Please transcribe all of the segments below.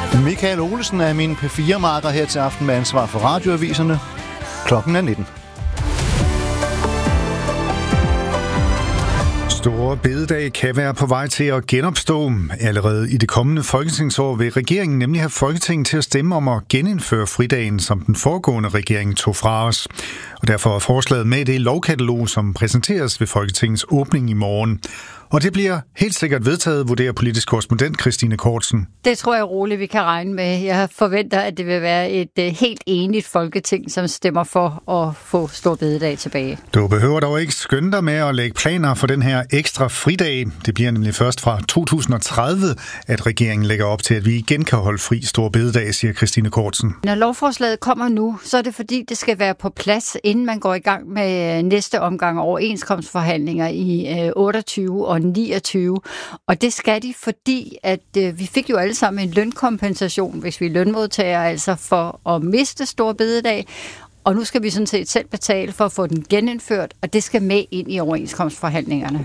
Michael Olesen er min P4-marker her til aften med ansvar for radioaviserne. Klokken er 19. Store bededag kan være på vej til at genopstå. Allerede i det kommende folketingsår vil regeringen nemlig have Folketinget til at stemme om at genindføre fridagen, som den foregående regering tog fra os. Og derfor er forslaget med i det lovkatalog, som præsenteres ved Folketingets åbning i morgen. Og det bliver helt sikkert vedtaget, vurderer politisk korrespondent Christine Kortsen. Det tror jeg roligt, vi kan regne med. Jeg forventer, at det vil være et helt enigt Folketing, som stemmer for at få stor bededag tilbage. Du behøver dog ikke skynde dig med at lægge planer for den her ekstra fridag. Det bliver nemlig først fra 2030, at regeringen lægger op til, at vi igen kan holde fri stor bededag, siger Christine Kortsen. Når lovforslaget kommer nu, så er det fordi, det skal være på plads, inden man går i gang med næste omgang overenskomstforhandlinger i 28 og 29. Og det skal de, fordi at vi fik jo alle sammen en lønkompensation, hvis vi er lønmodtagere, altså for at miste stor bededag. Og nu skal vi sådan set selv betale for at få den genindført, og det skal med ind i overenskomstforhandlingerne.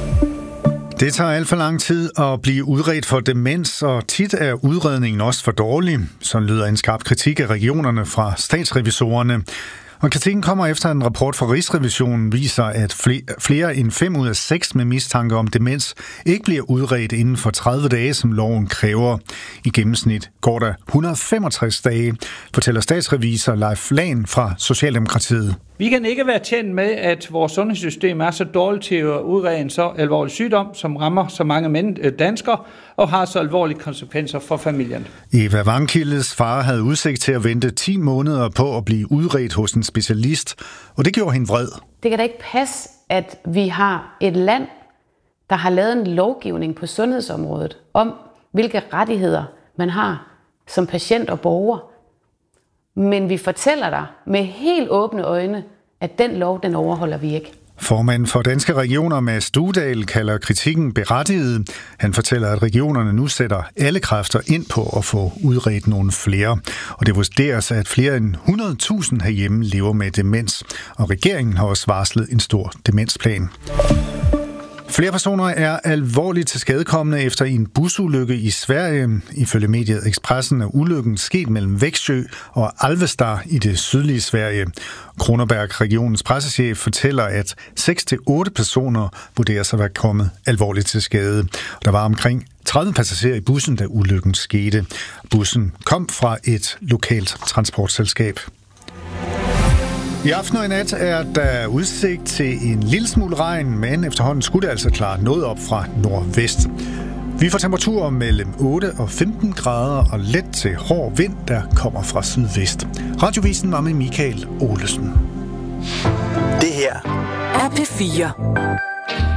Det tager alt for lang tid at blive udredt for demens, og tit er udredningen også for dårlig. Sådan lyder en skarp kritik af regionerne fra statsrevisorerne. Og kritikken kommer efter en rapport fra Rigsrevisionen viser, at flere end 5 ud af 6 med mistanke om demens ikke bliver udredt inden for 30 dage, som loven kræver. I gennemsnit går der 165 dage, fortæller statsrevisor Leif Lahn fra Socialdemokratiet. Vi kan ikke være tjent med, at vores sundhedssystem er så dårligt til at udrede en så alvorlig sygdom, som rammer så mange danskere og har så alvorlige konsekvenser for familien. Eva Vangkildes far havde udsigt til at vente 10 måneder på at blive udredt hos en specialist, og det gjorde hende vred. Det kan da ikke passe, at vi har et land, der har lavet en lovgivning på sundhedsområdet om, hvilke rettigheder man har som patient og borger. Men vi fortæller dig med helt åbne øjne, at den lov, den overholder vi ikke. Formanden for Danske Regioner, Mads Studal, kalder kritikken berettiget. Han fortæller, at regionerne nu sætter alle kræfter ind på at få udredt nogle flere. Og det vurderes, at flere end 100.000 herhjemme lever med demens. Og regeringen har også varslet en stor demensplan. Flere personer er alvorligt tilskadekomne efter en busulykke i Sverige. Ifølge mediet Expressen er ulykken sket mellem Växjö og Alvesta i det sydlige Sverige. Kronoberg regionens pressechef fortæller, at 6-8 personer vurderes at være kommet alvorligt til skade. Der var omkring 30 passagerer i bussen, da ulykken skete. Bussen kom fra et lokalt transportselskab. I aften og i nat er der udsigt til en lille smule regn, men efterhånden skulle det altså klare noget op fra nordvest. Vi får temperaturer mellem 8 og 15 grader og let til hård vind, der kommer fra sydvest. Radiovisen var med Michael Olesen. Det her er P4.